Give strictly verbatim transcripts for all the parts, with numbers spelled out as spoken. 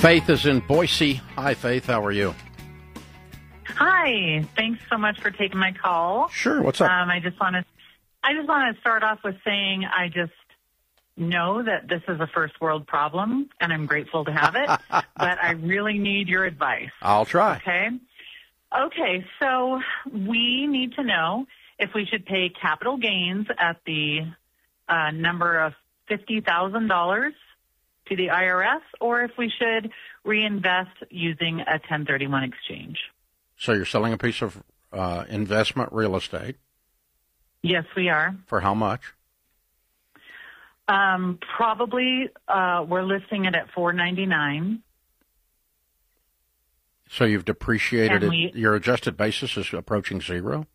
Faith is in Boise. Hi, Faith. How are you? Hi. Thanks so much for taking my call. Sure. What's up? Um, I just want to, I just want to start off with saying I just know that this is a first world problem, and I'm grateful to have it. But I really need your advice. I'll try. Okay. Okay. So we need to know if we should pay capital gains at the uh, number of fifty thousand dollars to the I R S, or if we should reinvest using a ten thirty-one exchange. So you're selling a piece of uh, investment real estate. Yes, we are. For how much? Um, probably uh, we're listing it at four ninety-nine. So you've depreciated And it. we- Your adjusted basis is approaching zero?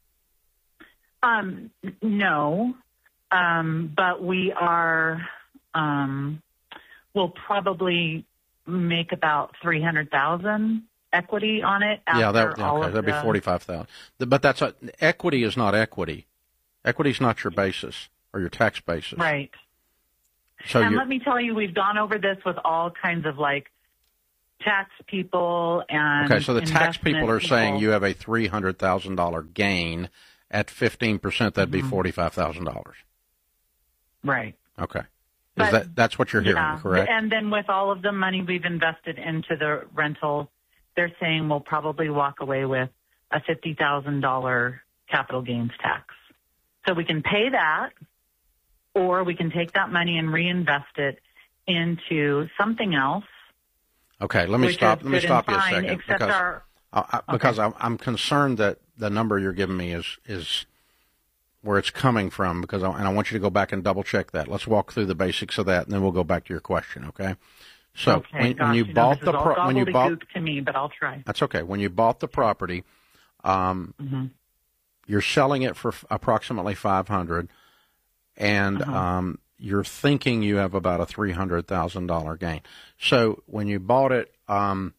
Um, no, um, but we are. Um, we'll probably make about three hundred thousand equity on it. After Yeah, that, all okay, of that'd be the, forty-five thousand. But that's a, equity is not equity. Equity is not your basis or your tax basis. Right. So and you let me tell you, we've gone over this with all kinds of like tax people and okay. So the tax people investment are saying people. you have a three hundred thousand dollar gain at fifteen percent. That'd be Mhm. forty-five thousand dollars. Right. Okay. Is But- that that's what you're hearing, Yeah. correct? And then with all of the money we've invested into the rental, they're saying we'll probably walk away with a fifty thousand dollars capital gains tax. So we can pay that, or we can take that money and reinvest it into something else. Okay. Let me which stop. is Let me good stop and you a fine, second. Except because our I, I, because I'm, I'm concerned that the number you're giving me is is where it's coming from, because I, and I want you to go back and double check that. Let's walk through the basics of that, and then we'll go back to your question. Okay. So okay, when, gosh, when you know, bought this the is all pro- when you bought gobbledygook to me, but I'll try. that's okay. When you bought the property, um, Mm-hmm. you're selling it for f- approximately five hundred, and Uh-huh. um, you're thinking you have about a three hundred thousand dollar gain. So when you bought it, um,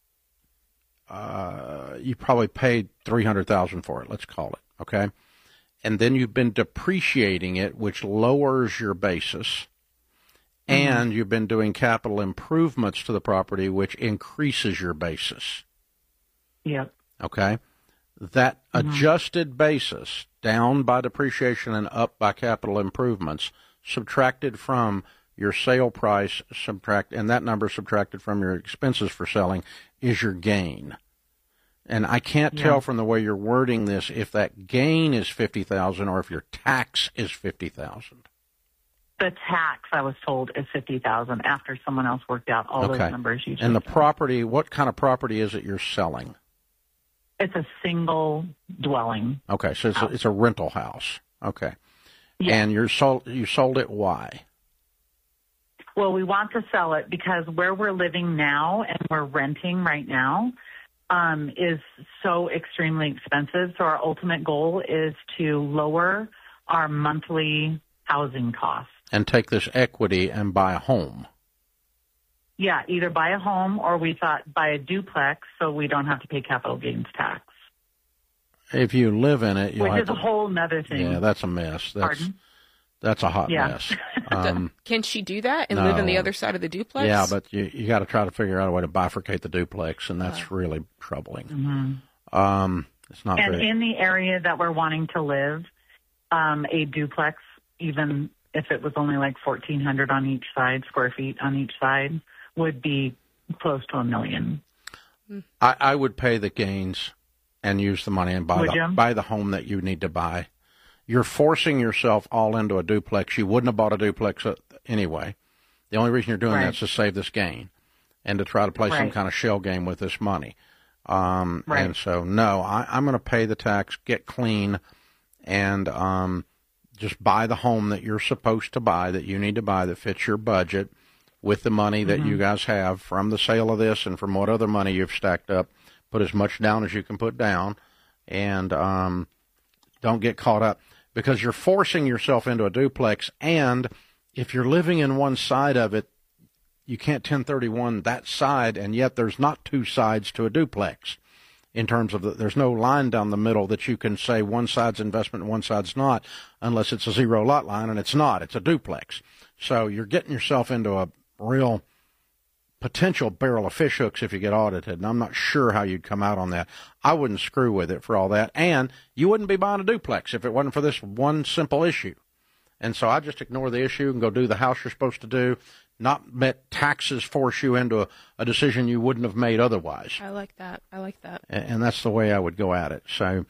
uh, you probably paid three hundred thousand for it. Let's call it okay, and then you've been depreciating it, which lowers your basis. And you've been doing capital improvements to the property, which increases your basis. Yep. Okay? That Mm-hmm. adjusted basis, down by depreciation and up by capital improvements, subtracted from your sale price, subtract, and that number subtracted from your expenses for selling, is your gain. And I can't Yeah. tell from the way you're wording this if that gain is fifty thousand dollars or if your tax is fifty thousand dollars. The tax, I was told, is fifty thousand dollars after someone else worked out all Okay. those numbers you just And the said. property, what kind of property is it you're selling? It's a single dwelling. Okay, so it's a, it's a rental house. Okay. Yeah. And you're sold, you sold it, why? Well, we want to sell it because where we're living now and we're renting right now um, is so extremely expensive. So our ultimate goal is to lower our monthly housing costs. And take this equity and buy a home. Yeah, either buy a home or we thought buy a duplex so we don't have to pay capital gains tax, If you live in it, you'll which have is a to, whole nother thing. yeah, that's a mess. That's Pardon? that's a hot Yeah. mess. Um, Can she do that and live on the no. other side of the duplex? yeah, but you you got to try to figure out a way to bifurcate the duplex, and that's really troubling. Mhm. Um, it's not And very. in the area that we're wanting to live, um, a duplex, even if it was only like fourteen hundred on each side, square feet on each side, would be close to a million. I, I would pay the gains and use the money and buy Would the, you? buy the home that you need to buy. You're forcing yourself all into a duplex. You wouldn't have bought a duplex uh, anyway. The only reason you're doing Right. that is to save this gain and to try to play some Right. kind of shell game with this money. Um, Right. And so, no, I, I'm going to pay the tax, get clean, and um, just buy the home that you're supposed to buy, that you need to buy, that fits your budget, with the money that Mm-hmm. you guys have from the sale of this and from what other money you've stacked up. Put as much down as you can put down, and um, don't get caught up, because you're forcing yourself into a duplex, and if you're living in one side of it, you can't ten thirty-one that side, and yet there's not two sides to a duplex. In terms of the, there's no line down the middle that you can say one side's investment and one side's not, unless it's a zero lot line, and it's not. It's a duplex. So you're getting yourself into a real potential barrel of fish hooks if you get audited, and I'm not sure how you'd come out on that. I wouldn't screw with it for all that, and you wouldn't be buying a duplex if it wasn't for this one simple issue. And so I just ignore the issue and go do the house you're supposed to do, not let taxes force you into a, a decision you wouldn't have made otherwise. I like that. I like that. And, and that's the way I would go at it. So,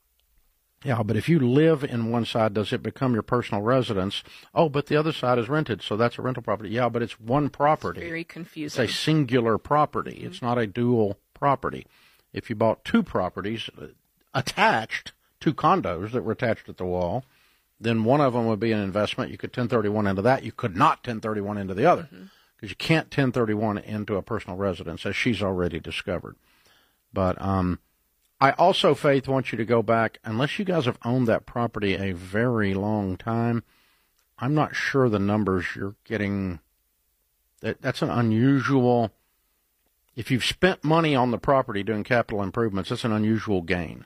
yeah, but if you live in one side, does it become your personal residence? Oh, but the other side is rented, so that's a rental property. Yeah, but it's one property. It's very confusing. It's a singular property. Mm-hmm. It's not a dual property. If you bought two properties attached, two condos that were attached at the wall, then one of them would be an investment. You could ten thirty-one into that. You could not ten thirty-one into the other, because mm-hmm. you can't ten thirty-one into a personal residence, as she's already discovered. But um, I also, Faith, want you to go back, unless you guys have owned that property a very long time, I'm not sure the numbers you're getting. That, that's an unusual, if you've spent money on the property doing capital improvements, that's an unusual gain.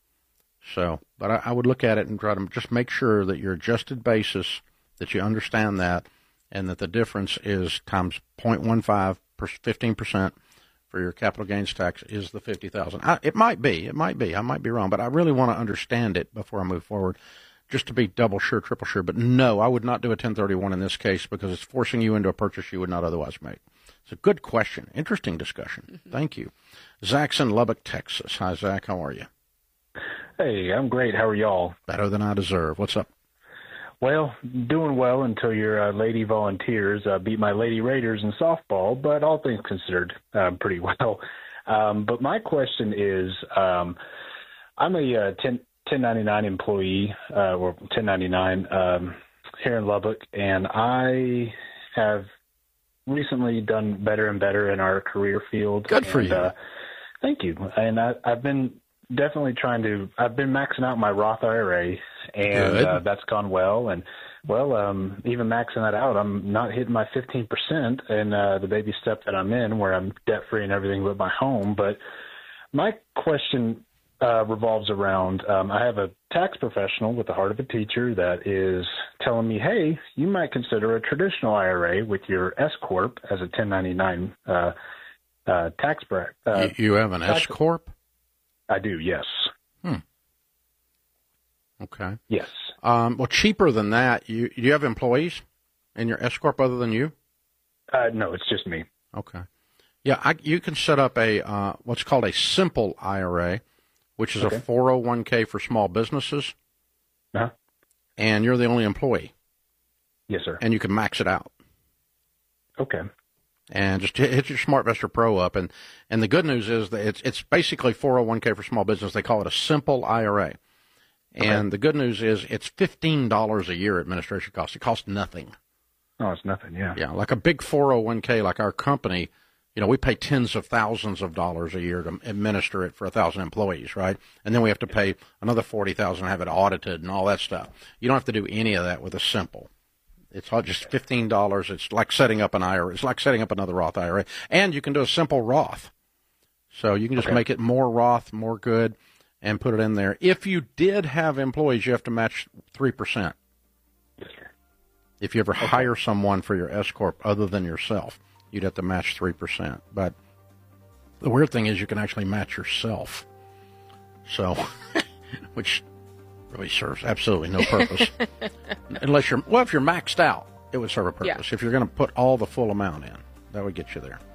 So, but I, I would look at it and try to just make sure that your adjusted basis, that you understand that, and that the difference is times zero point one five, fifteen percent for your capital gains tax is the fifty thousand dollars. It might be, it might be, I might be wrong, but I really want to understand it before I move forward, just to be double sure, triple sure. But no, I would not do a ten thirty-one in this case because it's forcing you into a purchase you would not otherwise make. It's a good question, interesting discussion. Mm-hmm. Thank you. Zach's in Lubbock, Texas. Hi, Zach, how are you? Hey, I'm great. How are y'all? Better than I deserve. What's up? Well, doing well until your uh, Lady Volunteers uh, beat my Lady Raiders in softball, but all things considered, uh, pretty well. Um, but my question is, um, I'm a uh, ten, ten ninety-nine employee, uh, or ten ninety-nine um, here in Lubbock, and I have recently done better and better in our career field. Good for and, you. Uh, thank you. And I, I've been definitely trying to, I've been maxing out my Roth I R A, and uh, that's gone well. And, well, um, even maxing that out, I'm not hitting my fifteen percent in uh, the baby step that I'm in, where I'm debt-free and everything but my home. But my question uh, revolves around, um, I have a tax professional with the heart of a teacher that is telling me, hey, you might consider a traditional I R A with your S-Corp as a ten ninety-nine uh, uh, tax bracket. Uh, you, you have an S-Corp? I do, yes. Hmm. Okay. Yes. Um, well, cheaper than that, you do you have employees in your S-Corp other than you? Uh, no, it's just me. Okay. Yeah, I, you can set up a uh, what's called a simple I R A, which is okay. a four oh one k for small businesses, uh-huh. and you're the only employee. Yes, sir. And you can max it out. Okay. And just hit your SmartVestor Pro up. And, and the good news is that it's it's basically four oh one k for small business. They call it a simple I R A. And okay. the good news is it's fifteen dollars a year administration cost. It costs nothing. Oh, it's nothing, yeah. Yeah, like a big four oh one k like our company, you know, we pay tens of thousands of dollars a year to administer it for one thousand employees, right? And then we have to pay another forty thousand dollars to have it audited and all that stuff. You don't have to do any of that with a simple. It's all just fifteen dollars. It's like setting up an I R A. It's like setting up another Roth I R A. And you can do a simple Roth. So you can just okay. make it more Roth, more good, and put it in there. If you did have employees, you have to match three percent. Yes, sir. If you ever okay. hire someone for your S-Corp other than yourself, you'd have to match three percent. But the weird thing is you can actually match yourself. So, which really serves absolutely no purpose. Unless you're, well, if you're maxed out, it would serve a purpose. Yeah. If you're going to put all the full amount in, that would get you there.